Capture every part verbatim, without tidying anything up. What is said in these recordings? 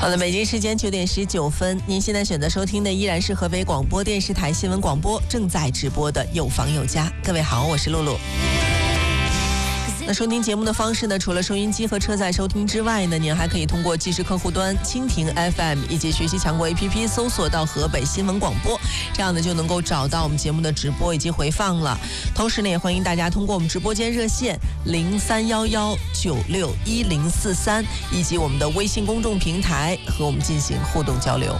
好的，北京时间九点十九分，您现在选择收听的依然是合肥广播电视台新闻广播正在直播的有房有家。各位好，我是露露。那收听节目的方式呢，除了收音机和车载收听之外呢，您还可以通过即时客户端蜻蜓 F M 以及学习强国 A P P 搜索到河北新闻广播，这样呢就能够找到我们节目的直播以及回放了。同时呢，也欢迎大家通过我们直播间热线零三幺幺九六一零四三以及我们的微信公众平台和我们进行互动交流。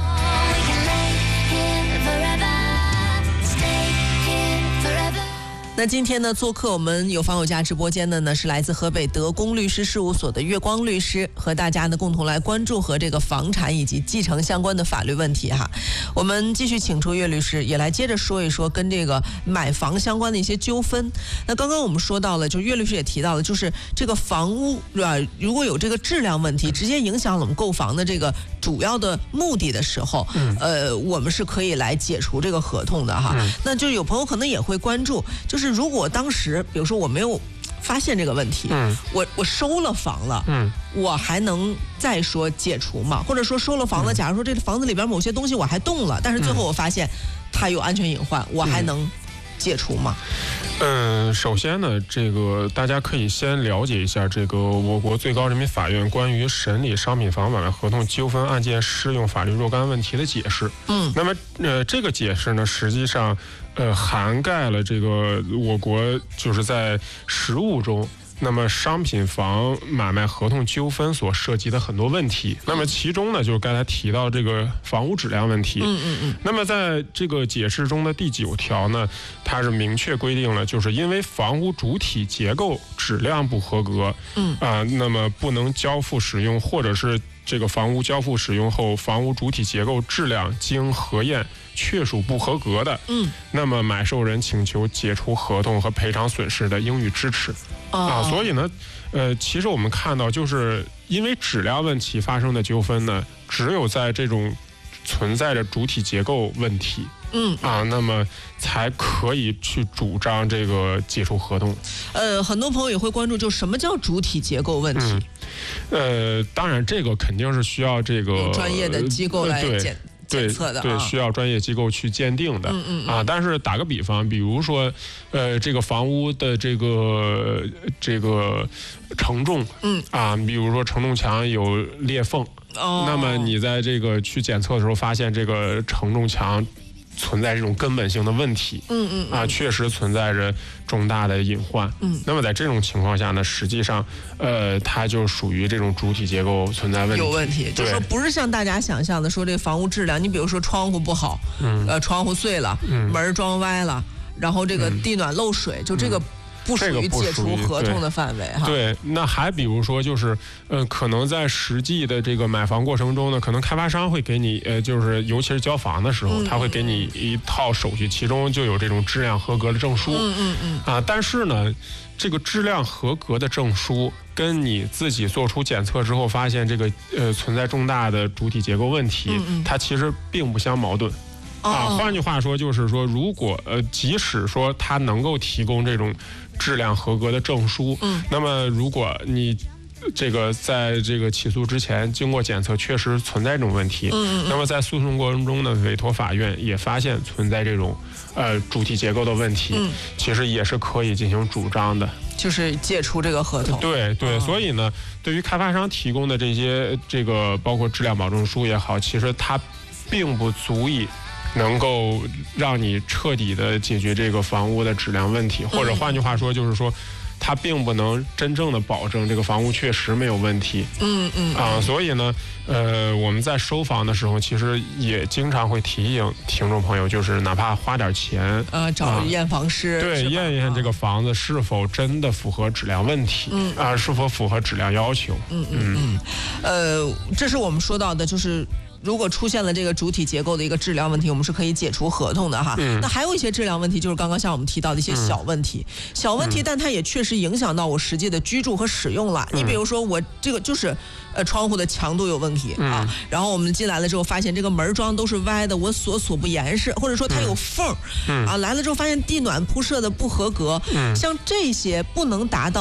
那今天呢，做客我们有房有家直播间的呢，是来自河北德公律师事务所的月光律师，和大家呢共同来关注和这个房产以及继承相关的法律问题哈。我们继续请出岳律师，也来接着说一说跟这个买房相关的一些纠纷。那刚刚我们说到了，就岳律师也提到了，就是这个房屋啊，如果有这个质量问题，直接影响了我们购房的这个主要的目的的时候，嗯、呃，我们是可以来解除这个合同的哈。嗯、那就有朋友可能也会关注，就是如果当时，比如说我没有发现这个问题，嗯，我我收了房了，嗯，我还能再说解除吗？或者说收了房了，假如说这个房子里边某些东西我还动了，但是最后我发现它有安全隐患，我还能解除吗？ 嗯，首先呢，这个大家可以先了解一下这个我国最高人民法院关于审理商品房买卖合同纠纷案件适用法律若干问题的解释。嗯，那么呃，这个解释呢，实际上呃涵盖了这个我国就是在实务中，那么商品房买卖合同纠纷所涉及的很多问题，那么其中呢，就是刚才提到这个房屋质量问题。嗯嗯嗯。那么在这个解释中的第九条呢，它是明确规定了，就是因为房屋主体结构质量不合格，嗯啊、呃，那么不能交付使用，或者是这个房屋交付使用后，房屋主体结构质量经核验确属不合格的，嗯，那么买受人请求解除合同和赔偿损失的，应予支持。啊，所以呢，呃，其实我们看到，就是因为质量问题发生的纠纷呢，只有在这种存在着主体结构问题，嗯啊，那么才可以去主张这个解除合同。 呃，很多朋友也会关注，就什么叫主体结构问题？ 嗯、呃，当然这个肯定是需要这个专业的机构来检。 对对，需要专业机构去鉴定的。嗯嗯啊，但是打个比方，比如说，呃，这个房屋的这个这个承重，嗯啊，比如说承重墙有裂缝，哦，那么你在这个去检测的时候，发现这个承重墙存在这种根本性的问题，嗯嗯啊，确实存在着重大的隐患。嗯，那么在这种情况下呢，实际上，呃，它就属于这种主体结构存在问题。 有问题，就是说不是像大家想象的说这个房屋质量，你比如说窗户不好，嗯，呃，窗户碎了，嗯，门装歪了，然后这个地暖漏水，嗯、就这个。不属于解除合同的范围哈。 对，那还比如说就是，呃，可能在实际的这个买房过程中呢，可能开发商会给你，呃，就是尤其是交房的时候，嗯、他会给你一套手续，其中就有这种质量合格的证书。嗯嗯嗯。啊，但是呢，这个质量合格的证书跟你自己做出检测之后发现这个呃存在重大的主体结构问题，嗯嗯它其实并不相矛盾。啊，换句话说就是说，如果呃，即使说他能够提供这种质量合格的证书，嗯，那么如果你这个在这个起诉之前经过检测确实存在这种问题，嗯嗯，那么在诉讼过程中呢，委托法院也发现存在这种呃主体结构的问题，嗯，其实也是可以进行主张的， 就是解除这个合同。 对对，哦、所以呢，对于开发商提供的这些这个包括质量保证书也好，其实它并不足以能够让你彻底的解决这个房屋的质量问题，或者换句话说就是说，它并不能真正的保证这个房屋确实没有问题。嗯嗯啊，所以呢，呃，我们在收房的时候，其实也经常会提醒听众朋友，就是哪怕花点钱， 呃，找验房师， 啊、对，验一验这个房子是否真的符合质量问题，嗯啊，是否符合质量要求。 嗯嗯嗯，呃，这是我们说到的，就是。如果出现了这个主体结构的一个质量问题，我们是可以解除合同的哈。嗯、那还有一些质量问题，就是刚刚像我们提到的一些小问题，嗯、小问题，但它也确实影响到我实际的居住和使用了。嗯、你比如说，我这个就是呃窗户的强度有问题、嗯、啊，然后我们进来了之后发现这个门桩都是歪的，我锁锁不严实，或者说它有缝，嗯、啊，来了之后发现地暖铺设的不合格，嗯、像这些不能达到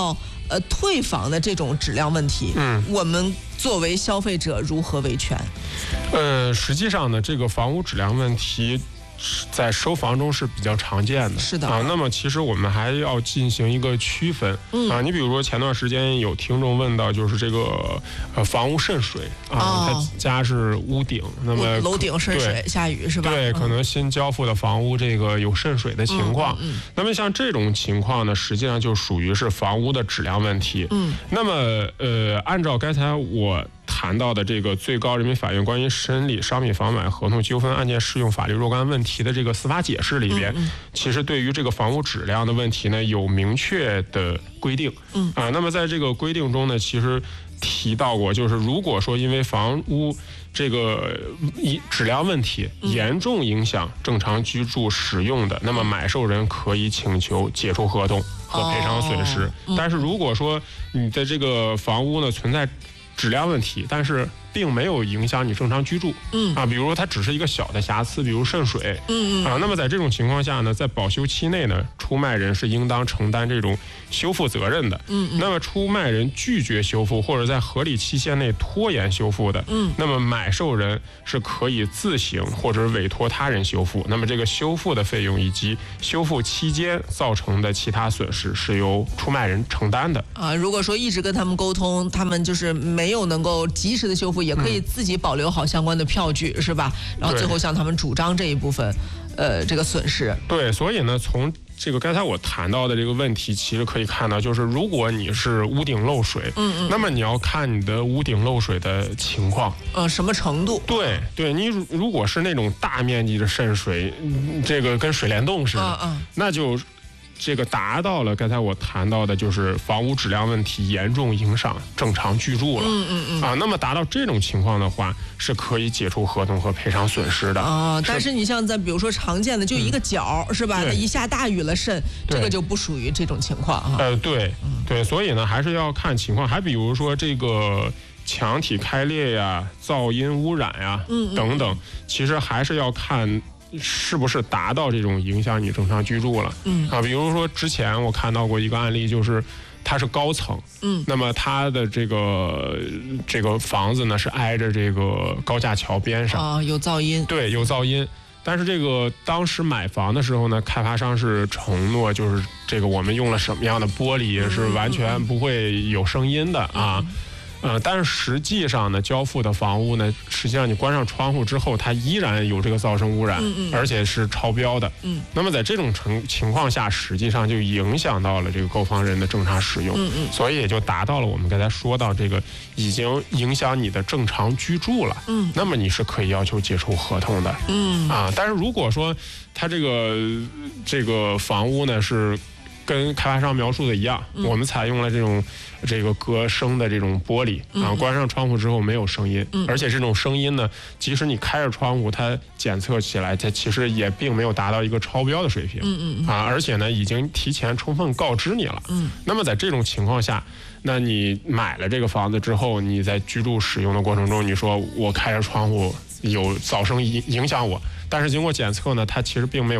呃退房的这种质量问题，嗯，我们作为消费者如何维权？ 呃，实际上呢，这个房屋质量问题在收房中是比较常见的， 是的啊。那么其实我们还要进行一个区分，嗯啊。你比如说前段时间有听众问到，就是这个呃房屋渗水啊，哦、他家是屋顶，那么楼顶渗水，下雨是吧？ 对，可能新交付的房屋这个有渗水的情况。嗯嗯嗯、那么像这种情况呢，实际上就属于是房屋的质量问题。嗯。那么呃，按照刚才我谈到的这个最高人民法院关于审理商品房买合同纠纷案件适用法律若干问题的这个司法解释里边，嗯嗯、其实对于这个房屋质量的问题呢，有明确的规定。嗯啊，那么在这个规定中呢，其实提到过，就是如果说因为房屋这个质量问题严重影响正常居住使用的，嗯、那么买受人可以请求解除合同和赔偿损失。哦嗯、但是如果说你的这个房屋呢存在质量问题，但是并没有影响你正常居住，嗯啊，比如说它只是一个小的瑕疵，比如渗水，嗯嗯啊，那么在这种情况下呢，在保修期内呢，出卖人是应当承担这种修复责任的，嗯嗯，那么出卖人拒绝修复或者在合理期限内拖延修复的，嗯，那么买受人是可以自行或者委托他人修复，那么这个修复的费用以及修复期间造成的其他损失是由出卖人承担的。 啊，如果说一直跟他们沟通，他们就是没有能够及时的修复，也可以自己保留好相关的票据，是吧？然后最后向他们主张这一部分，呃，这个损失。 对，所以呢，从这个刚才我谈到的这个问题，其实可以看到，就是如果你是屋顶漏水，嗯嗯，那么你要看你的屋顶漏水的情况， 呃，什么程度？ 对对，你如果是那种大面积的渗水，这个跟水帘洞似的，嗯嗯，那就。这个达到了刚才我谈到的，就是房屋质量问题严重影响正常居住了。嗯嗯嗯。啊，那么达到这种情况的话，是可以解除合同和赔偿损失的。 啊，但是你像在比如说常见的就一个角、嗯、是吧？它一下大雨了渗，这个就不属于这种情况哈。 呃，对对，所以呢还是要看情况。还比如说这个墙体开裂呀、噪音污染呀、嗯嗯、等等，其实还是要看。是不是达到这种影响你正常居住了？嗯啊，比如说之前我看到过一个案例，就是它是高层，嗯，那么它的这个这个房子呢是挨着这个高架桥边上啊，有噪音， 对，有噪音。但是这个当时买房的时候呢，开发商是承诺，就是这个我们用了什么样的玻璃是完全不会有声音的啊。嗯呃，但是实际上呢，交付的房屋呢，实际上你关上窗户之后，它依然有这个噪声污染，嗯嗯，而且是超标的。嗯，那么在这种情情况下，实际上就影响到了这个购房人的正常使用，嗯嗯，所以也就达到了我们刚才说到这个已经影响你的正常居住了。嗯，那么你是可以要求解除合同的。嗯啊，但是如果说它这个这个房屋呢是。跟开发商描述的一样，嗯、我们采用了这种这个隔声的这种玻璃、嗯、啊，关上窗户之后没有声音，嗯、而且这种声音呢，即使你开着窗户，它检测起来，它其实也并没有达到一个超标的水平，嗯嗯啊，而且呢，已经提前充分告知你了，嗯，那么在这种情况下，那你买了这个房子之后，你在居住使用的过程中，你说我开着窗户有噪声影影响我，但是经过检测呢，它其实并没有。